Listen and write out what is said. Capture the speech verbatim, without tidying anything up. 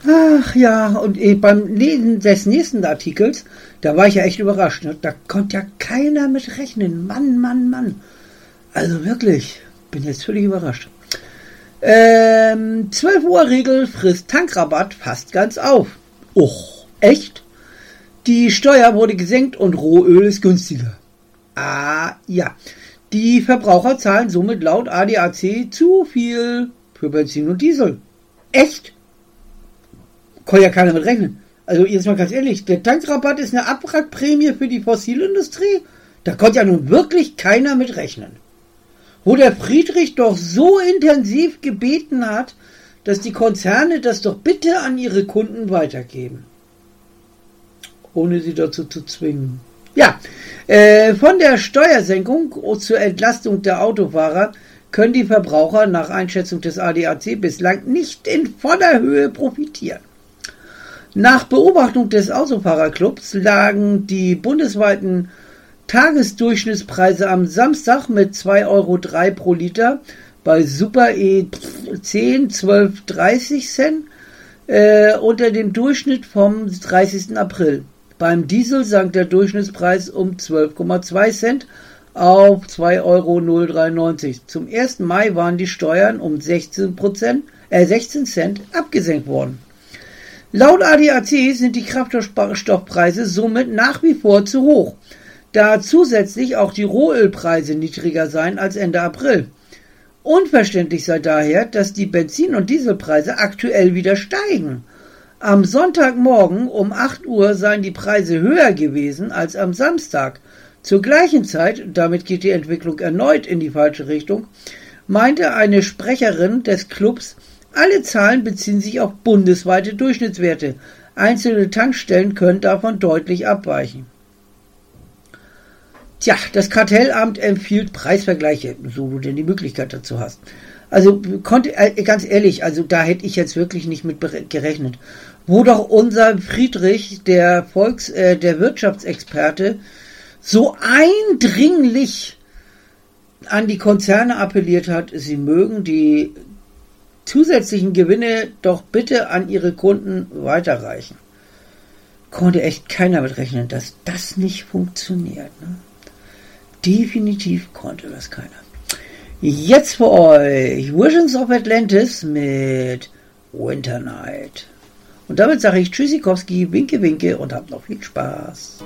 Ach ja, und eh, beim Lesen des nächsten Artikels, da war ich ja echt überrascht. Ne? Da konnte ja keiner mit rechnen. Mann, Mann, Mann. Also wirklich, bin jetzt völlig überrascht. Ähm, zwölf Uhr Regel frisst Tankrabatt fast ganz auf. Och, echt? Die Steuer wurde gesenkt und Rohöl ist günstiger. Ah, ja. Die Verbraucher zahlen somit laut A D A C zu viel für Benzin und Diesel. Echt? Kann ja keiner mit rechnen. Also jetzt mal ganz ehrlich, der Tankrabatt ist eine Abwrackprämie für die Fossilindustrie? Da konnte ja nun wirklich keiner mit rechnen. Wo der Friedrich doch so intensiv gebeten hat, dass die Konzerne das doch bitte an ihre Kunden weitergeben. Ohne sie dazu zu zwingen. Ja, äh, von der Steuersenkung zur Entlastung der Autofahrer können die Verbraucher nach Einschätzung des A D A C bislang nicht in voller Höhe profitieren. Nach Beobachtung des Autofahrerclubs lagen die bundesweiten Tagesdurchschnittspreise am Samstag mit zwei Euro drei pro Liter bei Super E zehn, zwölf, dreißig Cent äh, unter dem Durchschnitt vom dreißigsten April. Beim Diesel sank der Durchschnittspreis um zwölf Komma zwei Cent auf zwei Euro null Komma neununddreißig. Zum ersten Mai waren die Steuern um sechzehn Prozent, äh sechzehn Cent abgesenkt worden. Laut A D A C sind die Kraftstoffpreise somit nach wie vor zu hoch, da zusätzlich auch die Rohölpreise niedriger seien als Ende April. Unverständlich sei daher, dass die Benzin- und Dieselpreise aktuell wieder steigen. Am Sonntagmorgen um acht Uhr seien die Preise höher gewesen als am Samstag. Zur gleichen Zeit, damit geht die Entwicklung erneut in die falsche Richtung, meinte eine Sprecherin des Clubs, alle Zahlen beziehen sich auf bundesweite Durchschnittswerte. Einzelne Tankstellen können davon deutlich abweichen. Tja, das Kartellamt empfiehlt Preisvergleiche, so du denn die Möglichkeit dazu hast. Also konnte, ganz ehrlich, also da hätte ich jetzt wirklich nicht mit gerechnet. Wo doch unser Friedrich, der Volks, äh, der Wirtschaftsexperte, so eindringlich an die Konzerne appelliert hat, sie mögen die zusätzlichen Gewinne doch bitte an ihre Kunden weiterreichen. Konnte echt keiner mit rechnen, dass das nicht funktioniert. Ne? Definitiv konnte das keiner. Jetzt für euch Visions of Atlantis mit Winter Night. Und damit sage ich Tschüssikowski, winke, winke und habt noch viel Spaß.